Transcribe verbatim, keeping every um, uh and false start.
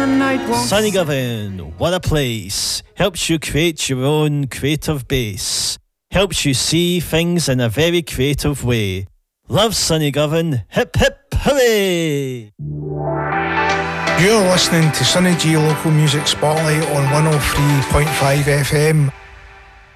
the night won't. Sonny Govan, What a Place. Helps you create your own creative base. Helps you see things in a very creative way. Love Sonny Govan. Hip hip hooray! You're listening to Sonny G Local Music Spotlight on one oh three point five F M.